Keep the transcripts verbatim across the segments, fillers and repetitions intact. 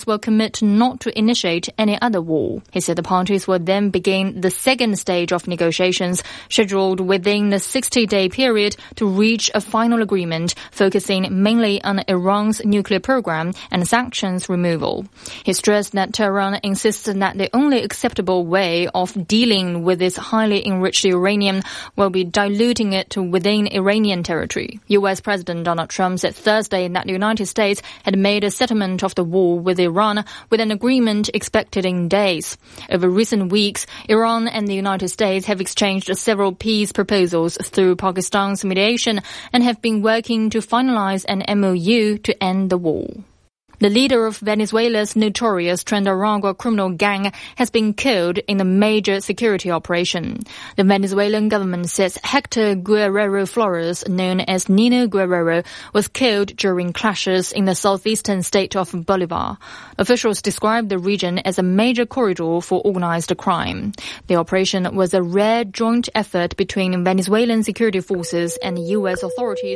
will commit not to initiate any other war. He said the parties will then begin the second stage of negotiations, scheduled within the sixty-day period to reach a final agreement, focusing mainly on Iran's nuclear program and sanctions removal. He stressed that Tehran insists that the only acceptable way of dealing with this highly enriched uranium will be diluting it within Iranian territory. U S President Donald Trump said Thursday that the United States had made a settlement of the war with Iran, with an agreement expected in days. Over recent weeks, Iran and the United States have exchanged several peace proposals through Pakistan's mediation and have been working to finalize an M O U to end the war. The leader of Venezuela's notorious Tren-de-Aragua criminal gang has been killed in a major security operation. The Venezuelan government says Hector Guerrero Flores, known as Nino Guerrero, was killed during clashes in the southeastern state of Bolivar. Officials described the region as a major corridor for organized crime. The operation was a rare joint effort between Venezuelan security forces and U S authorities.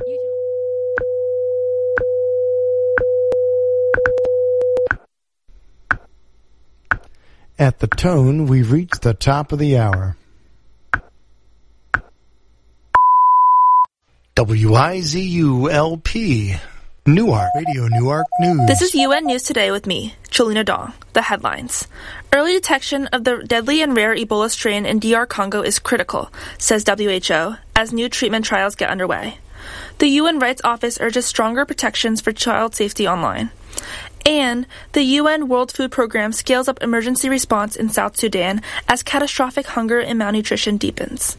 At the tone, we've reached the top of the hour. W I Z U L P, Newark, Radio Newark News. This is U N News Today with me, Cholina Dong. The headlines. Early detection of the deadly and rare Ebola strain in D R Congo is critical, says W H O, as new treatment trials get underway. The U N Rights Office urges stronger protections for child safety online. And the U N World Food Program scales up emergency response in South Sudan as catastrophic hunger and malnutrition deepens.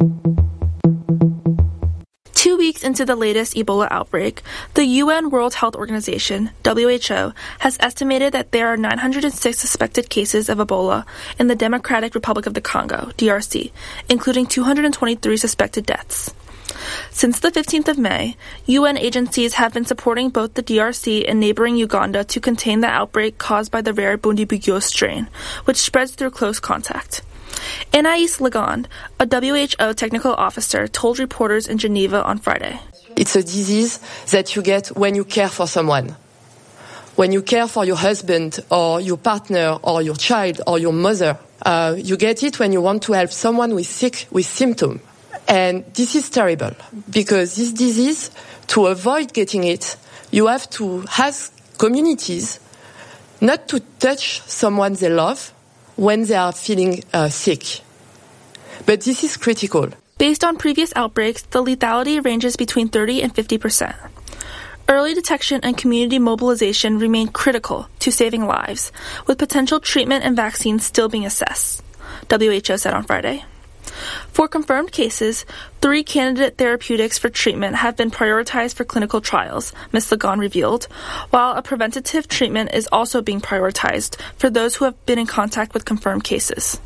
Two weeks into the latest Ebola outbreak, the U N World Health Organization, W H O, has estimated that there are nine hundred six suspected cases of Ebola in the Democratic Republic of the Congo, D R C, including two hundred twenty-three suspected deaths. Since the fifteenth of May, U N agencies have been supporting both the D R C and neighboring Uganda to contain the outbreak caused by the rare Bundibugyo strain, which spreads through close contact. Anais Legond, a W H O technical officer, told reporters in Geneva on Friday. It's a disease that you get when you care for someone. When you care for your husband or your partner or your child or your mother. Uh, you get it when you want to help someone who is sick with symptoms. And this is terrible because this disease, to avoid getting it, you have to ask communities not to touch someone they love when they are feeling uh, sick. But this is critical. Based on previous outbreaks, the lethality ranges between thirty and fifty percent. Early detection and community mobilization remain critical to saving lives, with potential treatment and vaccines still being assessed, W H O said on Friday. For confirmed cases, three candidate therapeutics for treatment have been prioritized for clinical trials, Miz Legond revealed, while a preventative treatment is also being prioritized for those who have been in contact with confirmed cases.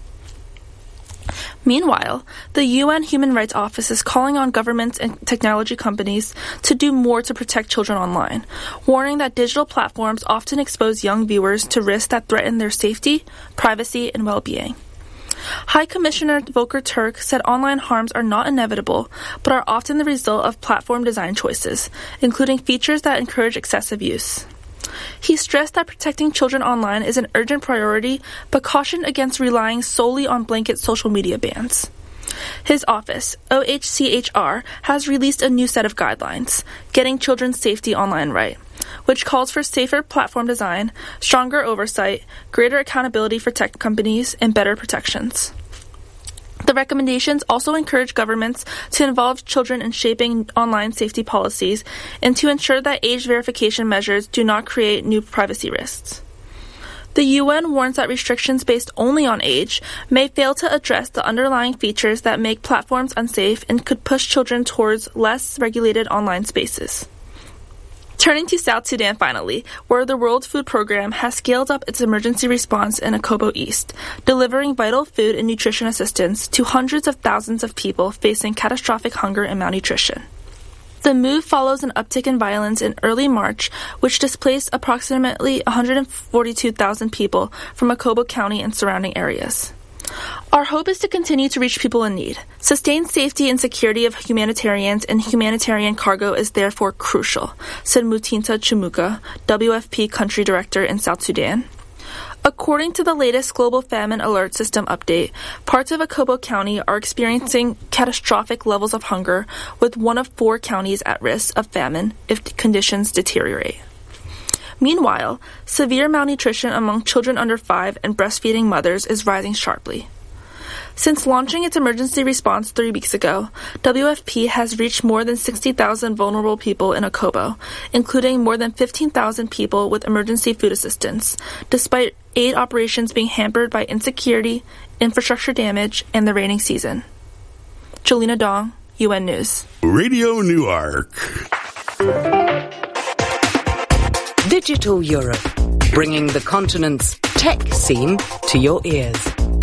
Meanwhile, the U N Human Rights Office is calling on governments and technology companies to do more to protect children online, warning that digital platforms often expose young viewers to risks that threaten their safety, privacy, and well-being. High Commissioner Volker Turk said online harms are not inevitable, but are often the result of platform design choices, including features that encourage excessive use. He stressed that protecting children online is an urgent priority, but cautioned against relying solely on blanket social media bans. His office, O H C H R, has released a new set of guidelines, Getting Children's Safety Online Right, which calls for safer platform design, stronger oversight, greater accountability for tech companies, and better protections. The recommendations also encourage governments to involve children in shaping online safety policies and to ensure that age verification measures do not create new privacy risks. The U N warns that restrictions based only on age may fail to address the underlying features that make platforms unsafe and could push children towards less regulated online spaces. Turning to South Sudan finally, where the World Food Program has scaled up its emergency response in Akobo East, delivering vital food and nutrition assistance to hundreds of thousands of people facing catastrophic hunger and malnutrition. The move follows an uptick in violence in early March, which displaced approximately one hundred forty-two thousand people from Akobo County and surrounding areas. Our hope is to continue to reach people in need. Sustained safety and security of humanitarians and humanitarian cargo is therefore crucial, said Mutinta Chimuka, W F P country director in South Sudan. According to the latest Global Famine Alert System update, parts of Akobo County are experiencing catastrophic levels of hunger, with one of four counties at risk of famine if conditions deteriorate. Meanwhile, severe malnutrition among children under five and breastfeeding mothers is rising sharply. Since launching its emergency response three weeks ago, W F P has reached more than sixty thousand vulnerable people in Akobo, including more than fifteen thousand people with emergency food assistance, despite aid operations being hampered by insecurity, infrastructure damage, and the rainy season. Jolena Dong, U N News. Radio Newark. Digital Europe, bringing the continent's tech scene to your ears.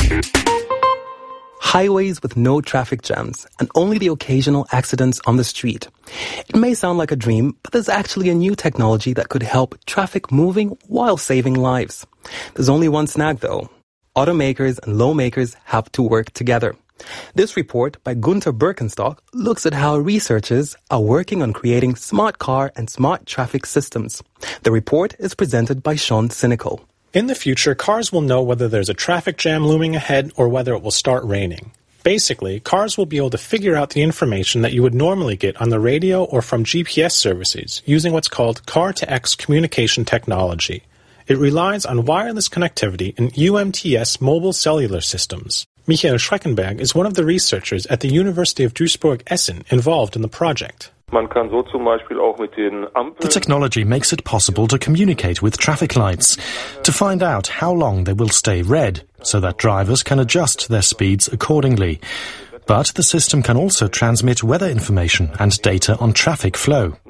Highways with no traffic jams and only the occasional accidents on the street. It may sound like a dream, but there's actually a new technology that could help traffic moving while saving lives. There's only one snag though. Automakers and lawmakers have to work together. This report by Gunther Birkenstock looks at how researchers are working on creating smart car and smart traffic systems. The report is presented by Sean Cynical. In the future, cars will know whether there's a traffic jam looming ahead or whether it will start raining. Basically, cars will be able to figure out the information that you would normally get on the radio or from G P S services using what's called car to X communication technology. It relies on wireless connectivity in U M T S mobile cellular systems. Michael Schreckenberg is one of the researchers at the University of Duisburg-Essen involved in the project. The technology makes it possible to communicate with traffic lights, to find out how long they will stay red, so that drivers can adjust their speeds accordingly. But the system can also transmit weather information and data on traffic flow.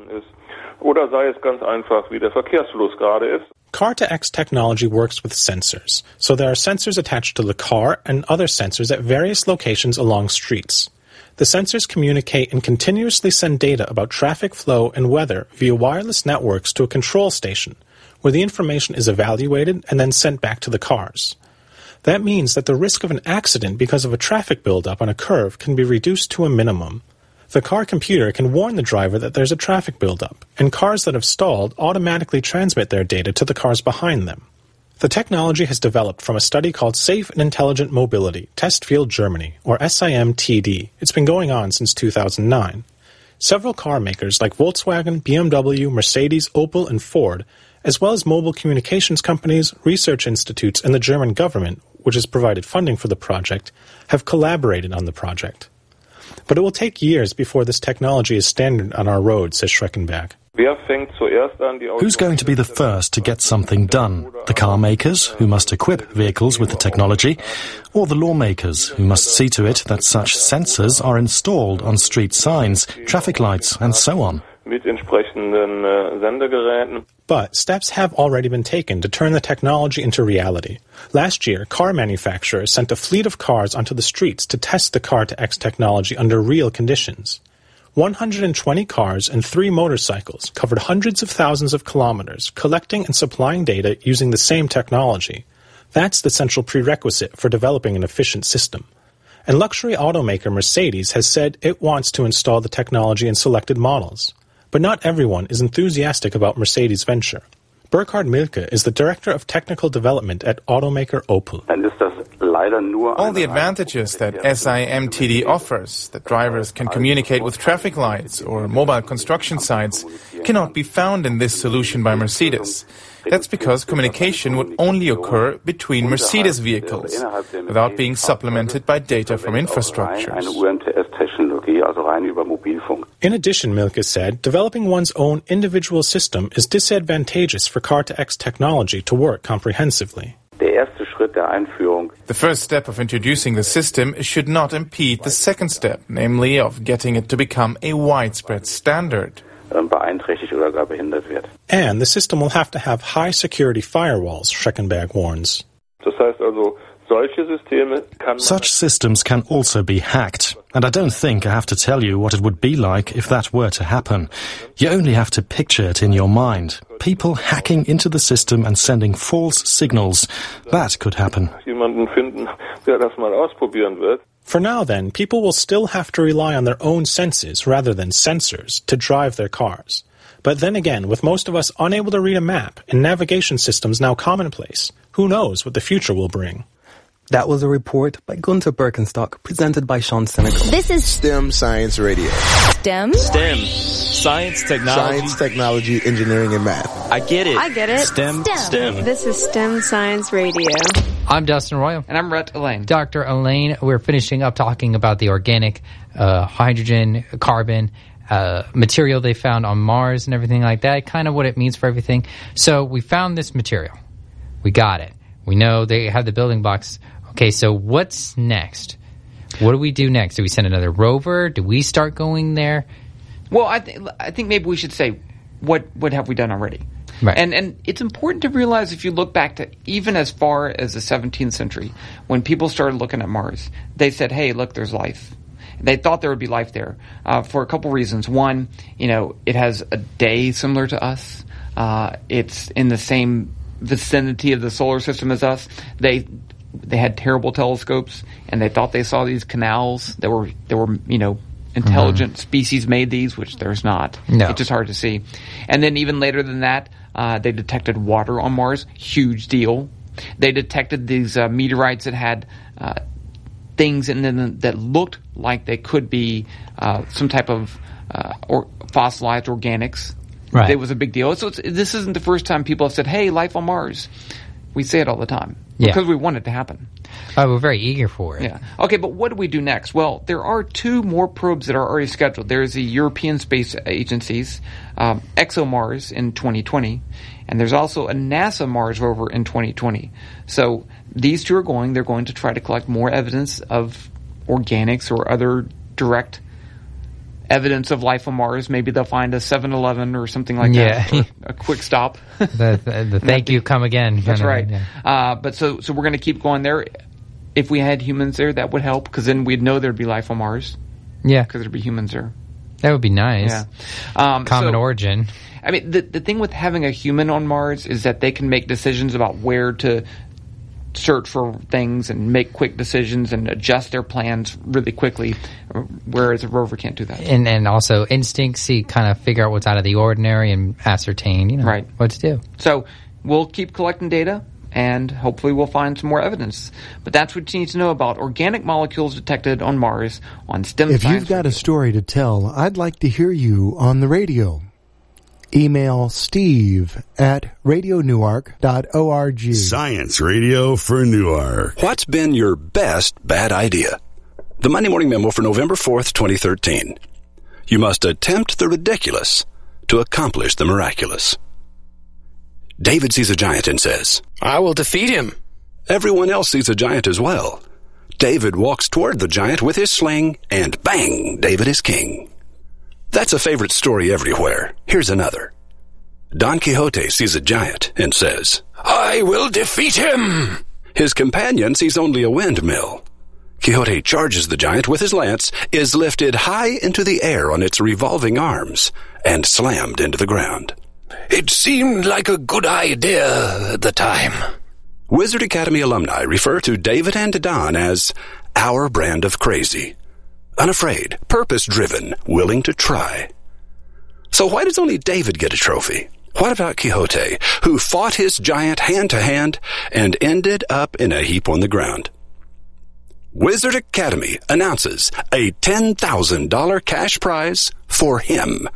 car to X technology works with sensors, so there are sensors attached to the car and other sensors at various locations along streets. The sensors communicate and continuously send data about traffic flow and weather via wireless networks to a control station, where the information is evaluated and then sent back to the cars. That means that the risk of an accident because of a traffic buildup on a curve can be reduced to a minimum. The car computer can warn the driver that there's a traffic buildup, and cars that have stalled automatically transmit their data to the cars behind them. The technology has developed from a study called Safe and Intelligent Mobility, Test Field Germany, or S I M T D. It's been going on since two thousand nine. Several car makers like Volkswagen, B M W, Mercedes, Opel, and Ford, as well as mobile communications companies, research institutes, and the German government, which has provided funding for the project, have collaborated on the project. But it will take years before this technology is standard on our roads, says Schreckenberg. Who's going to be the first to get something done? The car makers, who must equip vehicles with the technology, or the lawmakers, who must see to it that such sensors are installed on street signs, traffic lights, and so on? But steps have already been taken to turn the technology into reality. Last year, car manufacturers sent a fleet of cars onto the streets to test the car to X technology under real conditions. one hundred twenty cars and three motorcycles covered hundreds of thousands of kilometers, collecting and supplying data using the same technology. That's the central prerequisite for developing an efficient system. And luxury automaker Mercedes has said it wants to install the technology in selected models. But not everyone is enthusiastic about Mercedes' venture. Burkhard Milke is the Director of Technical Development at automaker Opel. All the advantages that S I M T D offers, that drivers can communicate with traffic lights or mobile construction sites, cannot be found in this solution by Mercedes. That's because communication would only occur between Mercedes vehicles, without being supplemented by data from infrastructures. In addition, Milke said, developing one's own individual system is disadvantageous for car to X technology to work comprehensively. The first step of introducing the system should not impede the second step, namely of getting it to become a widespread standard. And the system will have to have high security firewalls, Schreckenberg warns. Such systems can also be hacked, and I don't think I have to tell you what it would be like if that were to happen. You only have to picture it in your mind. People hacking into the system and sending false signals. That could happen. For now, then, people will still have to rely on their own senses rather than sensors to drive their cars. But then again, with most of us unable to read a map and navigation systems now commonplace, who knows what the future will bring? That was a report by Gunther Birkenstock, presented by Sean Senegal. This is STEM Science Radio. STEM? STEM. Science, technology. Science, technology, engineering, and math. I get it. I get it. STEM. STEM. STEM. This is STEM Science Radio. I'm Dustin Royal. And I'm Rhett Elaine. Doctor Elaine, we're finishing up talking about the organic uh, hydrogen, carbon, uh, material they found on Mars and everything like that, kind of what it means for everything. So we found this material. We got it. We know they have the building blocks. Okay, so what's next? What do we do next? Do we send another rover? Do we start going there? Well, I, th- I think maybe we should say, what what have we done already? Right. And and it's important to realize if you look back to even as far as the seventeenth century, when people started looking at Mars, they said, hey, look, there's life. They thought there would be life there uh, for a couple reasons. One, you know, it has a day similar to us. Uh, it's in the same vicinity of the solar system as us. They they had terrible telescopes, and they thought they saw these canals that were that were you know intelligent mm-hmm. species made these, which there's not. No. It's just hard to see. And then even later than that, uh, they detected water on Mars. Huge deal. They detected these uh, meteorites that had uh, things in them that looked like they could be uh, some type of uh, or fossilized organics. Right. It was a big deal. So it's, this isn't the first time people have said, hey, life on Mars. We say it all the time. Yeah. Because we want it to happen. Uh, we're very eager for it. Yeah. Okay, but what do we do next? Well, there are two more probes that are already scheduled. There's the European Space Agency's um, ExoMars in twenty twenty, and there's also a NASA Mars rover in twenty twenty. So these two are going. They're going to try to collect more evidence of organics or other direct evidence of life on Mars. Maybe they'll find a seven eleven or something like yeah. that. A quick stop. the, the, the thank you, come again. That's right. Yeah. Uh, but so so we're going to keep going there. If we had humans there, that would help, because then we'd know there'd be life on Mars. Yeah. Because there'd be humans there. That would be nice. Yeah. Um, Common so, origin. I mean, the, the thing with having a human on Mars is that they can make decisions about where to search for things and make quick decisions and adjust their plans really quickly, whereas a rover can't do that. And and also instincts, see, kind of figure out what's out of the ordinary and ascertain, you know, right. what to do. So we'll keep collecting data, and hopefully we'll find some more evidence. But that's what you need to know about organic molecules detected on Mars on STEM If Science you've got Radio. a story to tell, I'd like to hear you on the radio. Email Steve at radio newark dot org. Science Radio for Newark. What's been your best bad idea? The Monday Morning Memo for November fourth, twenty thirteen. You must attempt the ridiculous to accomplish the miraculous. David sees a giant and says, I will defeat him. Everyone else sees a giant as well. David walks toward the giant with his sling, and bang, David is king. That's a favorite story everywhere. Here's another. Don Quixote sees a giant and says, I will defeat him. His companion sees only a windmill. Quixote charges the giant with his lance, is lifted high into the air on its revolving arms, and slammed into the ground. It seemed like a good idea at the time. Wizard Academy alumni refer to David and Don as our brand of crazy. Unafraid, purpose-driven, willing to try. So why does only David get a trophy? What about Quixote, who fought his giant hand-to-hand and ended up in a heap on the ground? Wizard Academy announces a ten thousand dollars cash prize for him.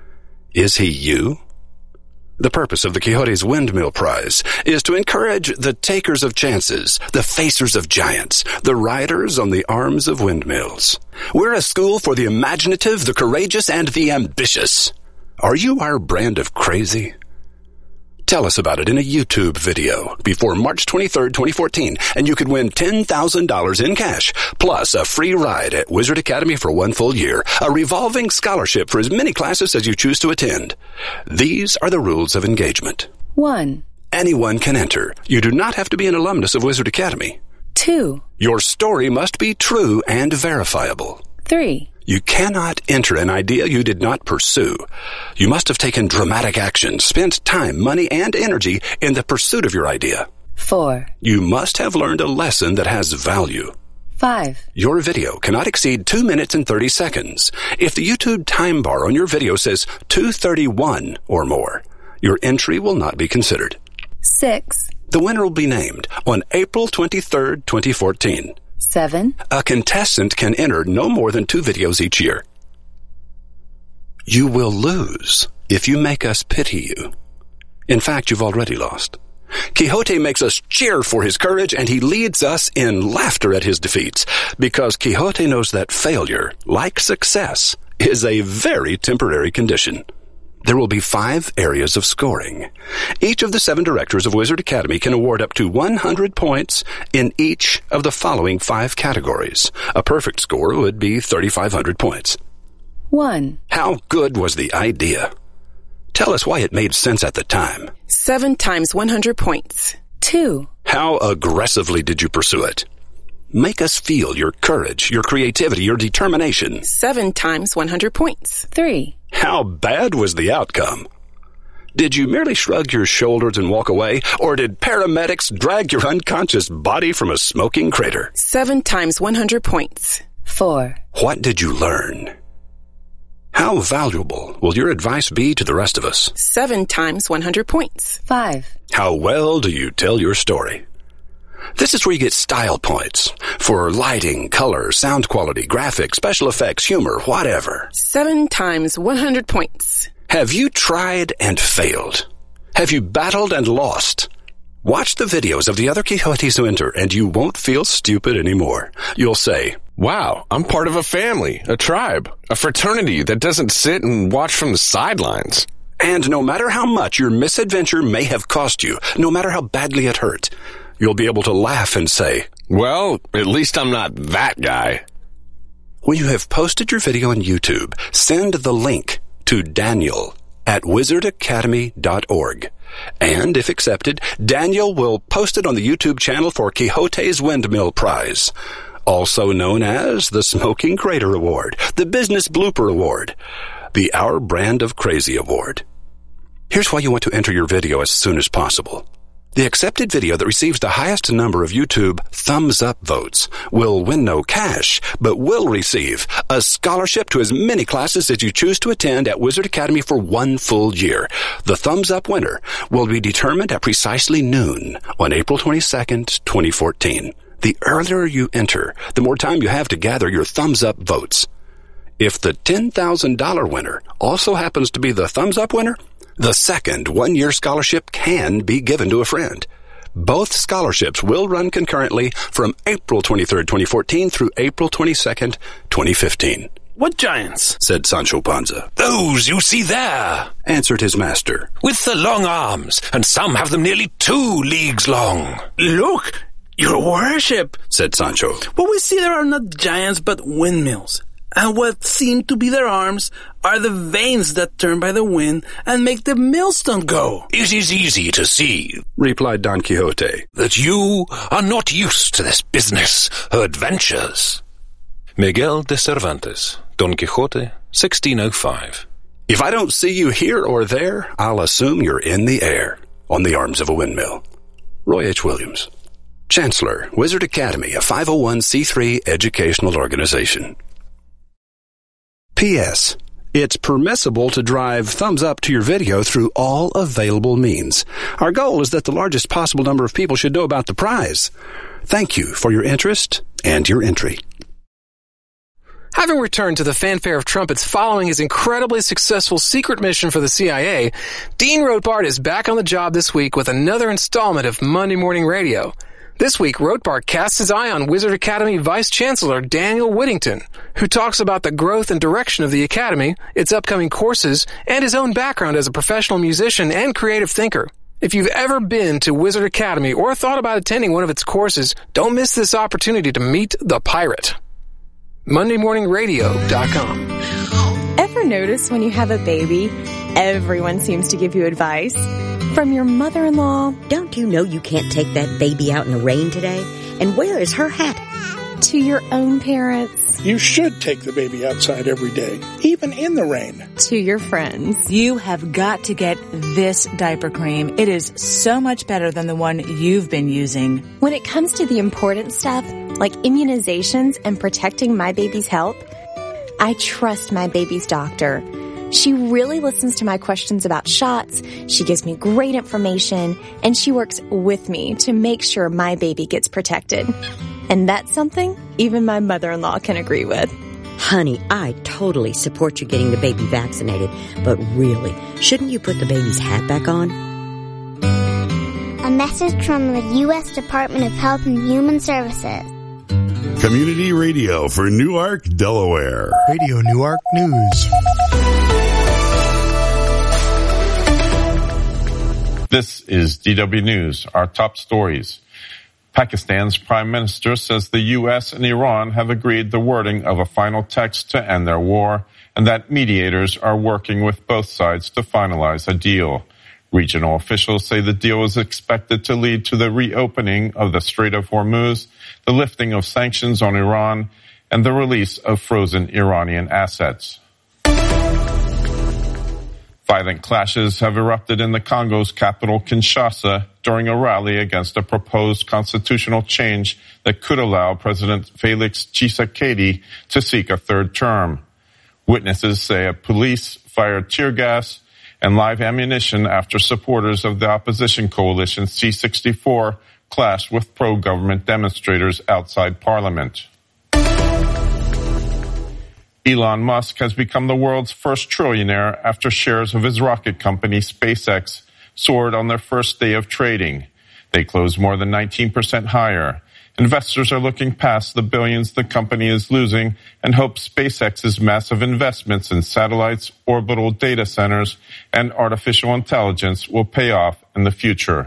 Is he you? The purpose of the Quixote's Windmill Prize is to encourage the takers of chances, the facers of giants, the riders on the arms of windmills. We're a school for the imaginative, the courageous, and the ambitious. Are you our brand of crazy? Tell us about it in a YouTube video before March twenty-third, twenty fourteen, and you could win ten thousand dollars in cash, plus a free ride at Wizard Academy for one full year, a revolving scholarship for as many classes as you choose to attend. These are the rules of engagement. One. Anyone can enter. You do not have to be an alumnus of Wizard Academy. Two. Your story must be true and verifiable. Three. You cannot enter an idea you did not pursue. You must have taken dramatic action, spent time, money, and energy in the pursuit of your idea. Four. You must have learned a lesson that has value. Five. Your video cannot exceed two minutes and thirty seconds. If the YouTube time bar on your video says two thirty-one or more, your entry will not be considered. Six. The winner will be named on April twenty-third, twenty fourteen. Seven. A contestant can enter no more than two videos each year. You will lose if you make us pity you. In fact, you've already lost. Quixote makes us cheer for his courage, and he leads us in laughter at his defeats, because Quixote knows that failure, like success, is a very temporary condition. There will be five areas of scoring. Each of the seven directors of Wizard Academy can award up to one hundred points in each of the following five categories. A perfect score would be thirty-five hundred points. One. How good was the idea? Tell us why it made sense at the time. Seven times one hundred points. Two. How aggressively did you pursue it? Make us feel your courage, your creativity, your determination. Seven times one hundred points. Three. How bad was the outcome? Did you merely shrug your shoulders and walk away, or did paramedics drag your unconscious body from a smoking crater? Seven times one hundred points. Four. What did you learn? How valuable will your advice be to the rest of us? Seven times one hundred points. Five. How well do you tell your story? This is where you get style points for lighting, color, sound quality, graphics, special effects, humor, whatever. Seven times one hundred points. Have you tried and failed? Have you battled and lost? Watch the videos of the other Quixotes who enter, and you won't feel stupid anymore. You'll say, wow, I'm part of a family, a tribe, a fraternity that doesn't sit and watch from the sidelines. And no matter how much your misadventure may have cost you, no matter how badly it hurt, you'll be able to laugh and say, well, at least I'm not that guy. When you have posted your video on YouTube, send the link to Daniel at wizard academy dot org. And if accepted, Daniel will post it on the YouTube channel for Quixote's Windmill Prize, also known as the Smoking Crater Award, the Business Blooper Award, the Our Brand of Crazy Award. Here's why you want to enter your video as soon as possible. The accepted video that receives the highest number of YouTube thumbs up votes will win no cash, but will receive a scholarship to as many classes as you choose to attend at Wizard Academy for one full year. The thumbs up winner will be determined at precisely noon on April twenty-second, twenty fourteen. The earlier you enter, the more time you have to gather your thumbs up votes. If the ten thousand dollars winner also happens to be the thumbs up winner, the second one-year scholarship can be given to a friend. Both scholarships will run concurrently from April twenty-third, twenty fourteen through April twenty-second, twenty fifteen. What giants? Said Sancho Panza. Those you see there, answered his master. With the long arms, and some have them nearly two leagues long. Look, your worship, said Sancho. What we see there are not giants but windmills. And what seem to be their arms are the vanes that turn by the wind and make the millstone go. It is easy to see, replied Don Quixote, that you are not used to this business or adventures. Miguel de Cervantes, Don Quixote, sixteen oh five. If I don't see you here or there, I'll assume you're in the air, on the arms of a windmill. Roy H. Williams, Chancellor, Wizard Academy, a five oh one c three educational organization. P S. It's permissible to drive thumbs up to your video through all available means. Our goal is that the largest possible number of people should know about the prize. Thank you for your interest and your entry. Having returned to the fanfare of trumpets following his incredibly successful secret mission for the C I A, Dean Rothbard is back on the job this week with another installment of Monday Morning Radio. This week, Rothbard casts his eye on Wizard Academy Vice Chancellor Daniel Whittington, who talks about the growth and direction of the Academy, its upcoming courses, and his own background as a professional musician and creative thinker. If you've ever been to Wizard Academy or thought about attending one of its courses, don't miss this opportunity to meet the pirate. Monday Morning Radio dot com. Ever notice when you have a baby, everyone seems to give you advice? From your mother-in-law. Don't you know you can't take that baby out in the rain today? And where is her hat? To your own parents. You should take the baby outside every day, even in the rain. To your friends. You have got to get this diaper cream. It is so much better than the one you've been using. When it comes to the important stuff, like immunizations and protecting my baby's health, I trust my baby's doctor. She really listens to my questions about shots, she gives me great information, and she works with me to make sure my baby gets protected. And that's something even my mother-in-law can agree with. Honey, I totally support you getting the baby vaccinated, but really, shouldn't you put the baby's hat back on? A message from the U S Department of Health and Human Services. Community radio for Newark, Delaware. Radio Newark News. This is D W News, our top stories. Pakistan's prime minister says the U S and Iran have agreed the wording of a final text to end their war and that mediators are working with both sides to finalize a deal. Regional officials say the deal is expected to lead to the reopening of the Strait of Hormuz, the lifting of sanctions on Iran, and the release of frozen Iranian assets. Violent clashes have erupted in the Congo's capital, Kinshasa, during a rally against a proposed constitutional change that could allow President Felix Tshisekedi to seek a third term. Witnesses say police fired tear gas and live ammunition after supporters of the opposition coalition C sixty-four clashed with pro-government demonstrators outside Parliament. Elon Musk has become the world's first trillionaire after shares of his rocket company SpaceX soared on their first day of trading. They closed more than nineteen percent higher. Investors are looking past the billions the company is losing and hope SpaceX's massive investments in satellites, orbital data centers, and artificial intelligence will pay off in the future.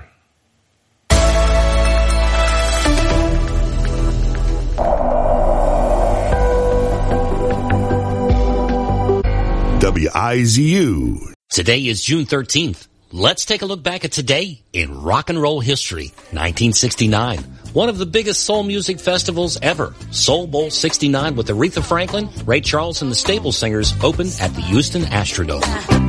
W I Z U. Today is June thirteenth. Let's take a look back at today in rock and roll history. nineteen sixty-nine, one of the biggest soul music festivals ever. Soul Bowl sixty-nine with Aretha Franklin, Ray Charles, and the Staple Singers opened at the Houston Astrodome.